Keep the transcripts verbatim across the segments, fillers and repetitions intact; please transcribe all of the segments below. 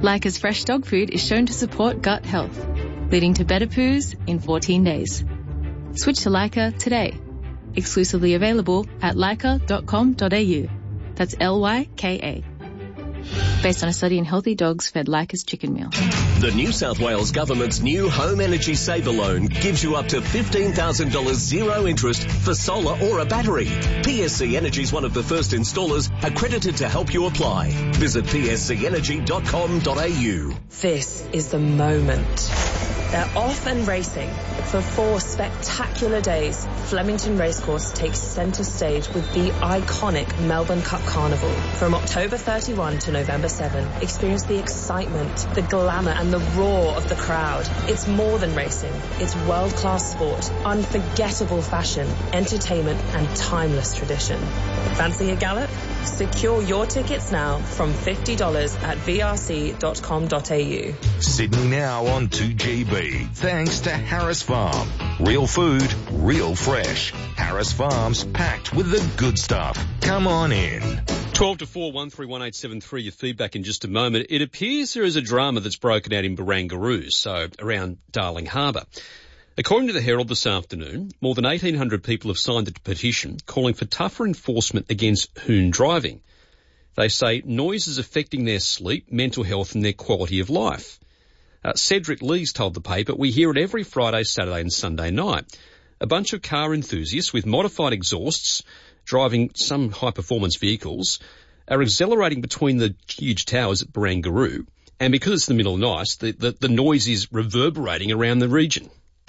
Leica's fresh dog food is shown to support gut health, leading to better poos in fourteen days. Switch to Leica today. Exclusively available at leica dot com dot a u. That's L Y K A. Based on a study in healthy dogs fed Leica's chicken meal. The New South Wales Government's new Home Energy Saver Loan gives you up to fifteen thousand dollars zero interest for solar or a battery. P S C Energy is one of the first installers accredited to help you apply. Visit p s c energy dot com dot a u. This is the moment. They're off and racing. For four spectacular days, Flemington Racecourse takes centre stage with the iconic Melbourne Cup Carnival. From October thirty-first to November seventh, experience the excitement, the glamour and the roar of the crowd. It's more than racing. It's world-class sport, unforgettable fashion, entertainment and timeless tradition. Fancy a gallop? Secure your tickets now from fifty dollars at v r c dot com dot a u. Sydney Now on two G B. Thanks to Harris Farm. Real food, real fresh. Harris Farm's packed with the good stuff. Come on in. twelve to four, one three one eight seven three, your feedback in just a moment. It appears there is a drama that's broken out in Barangaroo, so around Darling Harbour. According to the Herald this afternoon, more than eighteen hundred people have signed a petition calling for tougher enforcement against hoon driving. They say noise is affecting their sleep, mental health and their quality of life. Uh, Cedric Lees told the paper, we hear it every Friday, Saturday and Sunday night. A bunch of car enthusiasts with modified exhausts driving some high-performance vehicles are accelerating between the huge towers at Barangaroo, and because it's the middle of the night, the, the, the noise is reverberating around the region.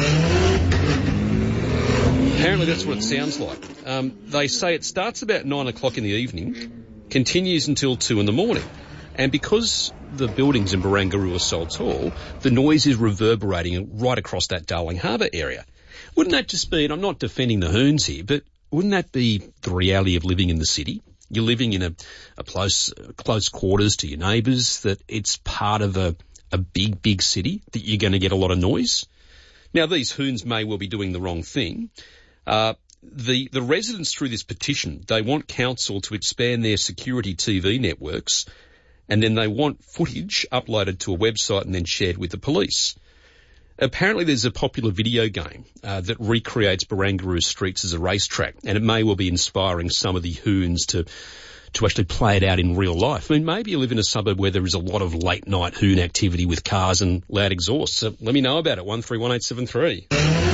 Apparently that's what it sounds like. Um, they say it starts about nine o'clock in the evening, continues until two in the morning. And because the buildings in Barangaroo are so tall, the noise is reverberating right across that Darling Harbour area. Wouldn't that just be, and I'm not defending the hoons here, but wouldn't that be the reality of living in the city? You're living in a, a close, close quarters to your neighbours, that it's part of a, a big, big city, that you're going to get a lot of noise. Now, these hoons may well be doing the wrong thing. Uh, the, the residents through this petition, they want council to expand their security T V networks, and then they want footage uploaded to a website and then shared with the police. Apparently there's a popular video game uh, that recreates Barangaroo streets as a racetrack, and it may well be inspiring some of the hoons to to actually play it out in real life. I mean, maybe you live in a suburb where there is a lot of late-night hoon activity with cars and loud exhausts. So let me know about it, one three one eight seven three.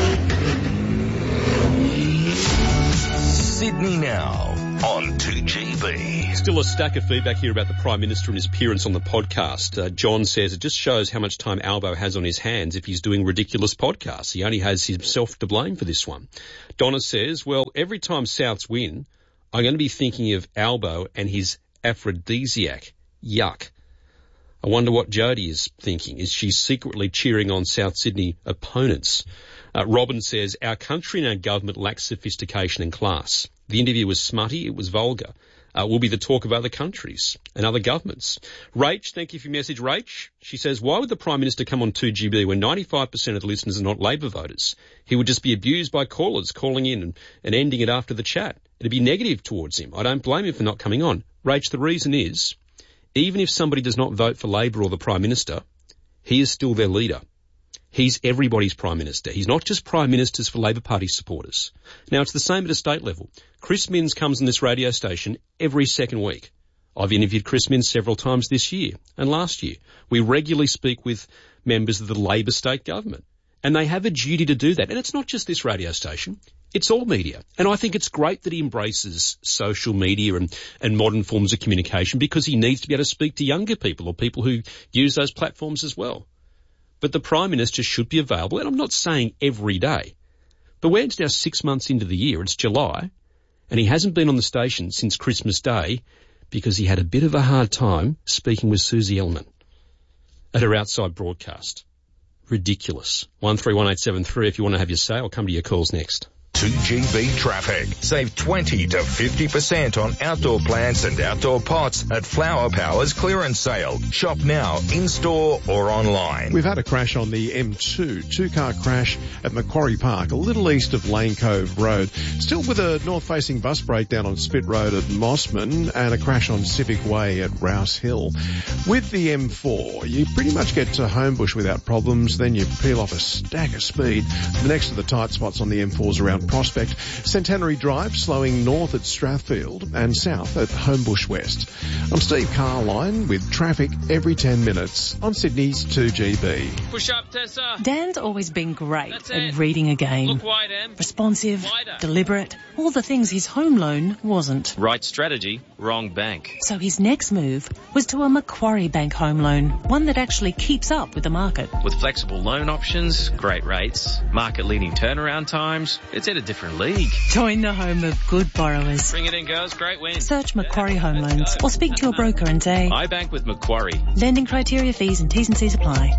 Sydney Now on two G B. Still a stack of feedback here about the Prime Minister and his appearance on the podcast. Uh, John says it just shows how much time Albo has on his hands if he's doing ridiculous podcasts. He only has himself to blame for this one. Donna says, well, every time Souths win, I'm going to be thinking of Albo and his aphrodisiac. Yuck. I wonder what Jodie is thinking. Is she secretly cheering on South Sydney opponents? Uh, Robin says, our country and our government lacks sophistication and class. The interview was smutty, it was vulgar. Uh, will be the talk of other countries and other governments. Rach, thank you for your message, Rach. She says, why would the Prime Minister come on two G B when ninety-five percent of the listeners are not Labor voters? He would just be abused by callers calling in and, and ending it after the chat. It'd be negative towards him. I don't blame him for not coming on. Rach, the reason is, even if somebody does not vote for Labor or the Prime Minister, he is still their leader. He's everybody's Prime Minister. He's not just Prime Ministers for Labor Party supporters. Now, it's the same at a state level. Chris Minns comes on this radio station every second week. I've interviewed Chris Minns several times this year and last year. We regularly speak with members of the Labor state government, and they have a duty to do that. And it's not just this radio station. It's all media. And I think it's great that he embraces social media and, and modern forms of communication, because he needs to be able to speak to younger people or people who use those platforms as well. But the Prime Minister should be available, and I'm not saying every day, but we're now six months into the year, it's July, and he hasn't been on the station since Christmas Day because he had a bit of a hard time speaking with Susie Ellman at her outside broadcast. Ridiculous. one three one eight seven three if you want to have your say. I'll come to your calls next. two G B traffic. Save twenty to fifty percent on outdoor plants and outdoor pots at Flower Power's clearance sale. Shop now, in-store or online. We've had a crash on the M two, two-car crash at Macquarie Park, a little east of Lane Cove Road. Still with a north-facing bus breakdown on Spit Road at Mossman and a crash on Civic Way at Rouse Hill. With the M four, you pretty much get to Homebush without problems, then you peel off a stack of speed. The next of the tight spots on the M four is around Prospect, Centenary Drive, slowing north at Strathfield and south at Homebush West. I'm Steve Carline with traffic every ten minutes on Sydney's two G B. Push up, Tessa. Dan's always been great That's at it. reading a game. Look wide, Em. Responsive, Wider. deliberate, all the things his home loan wasn't. Right strategy, wrong bank. So his next move was to a Macquarie Bank home loan, one that actually keeps up with the market. With flexible loan options, great rates, market-leading turnaround times, it's in a different league. Join the home of good borrowers. Bring it in, girls. Great win. Search Macquarie Home Loans or speak to your broker and say, I bank with Macquarie. lending criteria, fees and T's and C's apply.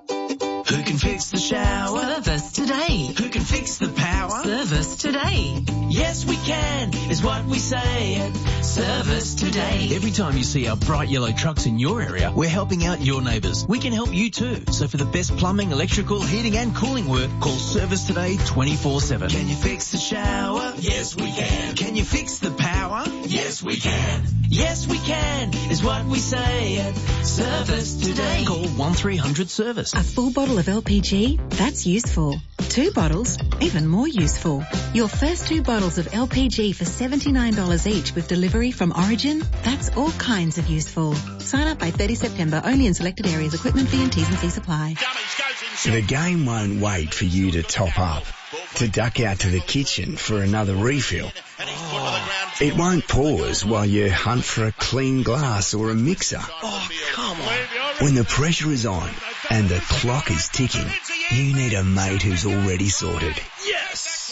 Who can fix the shower? Service today. Who can fix the power? Service today. Yes, we can, is what we say at Service Today. Every time you see our bright yellow trucks in your area, we're helping out your neighbours. We can help you too. So for the best plumbing, electrical, heating and cooling work, call Service Today twenty-four seven. Can you fix the shower? Yes, we can. Can you fix the power? Yes, we can. Yes, we can, is what we say at Service Today. Call one three hundred service. A full bottle of L P G? That's useful. Two bottles? Even more useful. Your first two bottles of L P G for seventy-nine dollars each with delivery from Origin? That's all kinds of useful. Sign up by thirty September, only in selected areas. Equipment fee and T's and C's apply. The game won't wait for you to top up, to duck out to the kitchen for another refill. Oh. It won't pause while you hunt for a clean glass or a mixer. Oh, come on. When the pressure is on and the clock is ticking, you need a mate who's already sorted. Yes!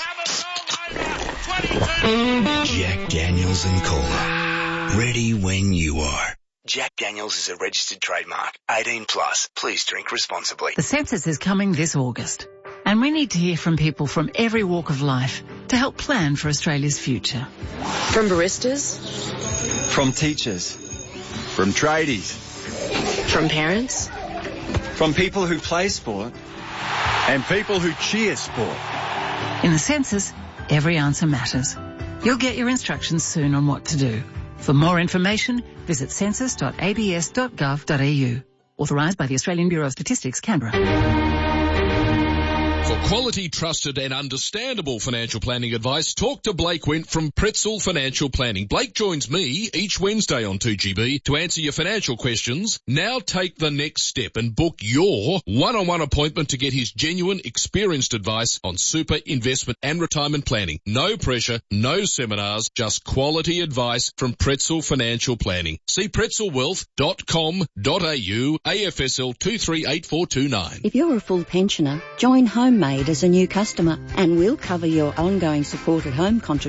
Jack Daniels and Cola. Ready when you are. Jack Daniels is a registered trademark. eighteen plus. Please drink responsibly. The census is coming this August, and we need to hear from people from every walk of life to help plan for Australia's future. From baristas, from teachers, from tradies, from parents, from people who play sport, and people who cheer sport. In the census, every answer matters. You'll get your instructions soon on what to do. For more information, visit census dot a b s dot gov dot a u. Authorised by the Australian Bureau of Statistics, Canberra. For quality, trusted and understandable financial planning advice, talk to Blake Wint from Pretzel Financial Planning. Blake joins me each Wednesday on two G B to answer your financial questions. Now take the next step and book your one-on-one appointment to get his genuine, experienced advice on super, investment and retirement planning. No pressure, no seminars, just quality advice from Pretzel Financial Planning. See pretzel wealth dot com dot a u, A F S L two three eight four two nine. If you're a full pensioner, join Homemade as a new customer and we'll cover your ongoing support at home contribution